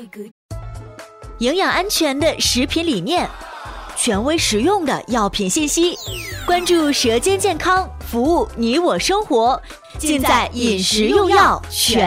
营养安全的食品理念，权威实用的药品信息，关注舌尖健康，服务你我生活，尽在饮食用药全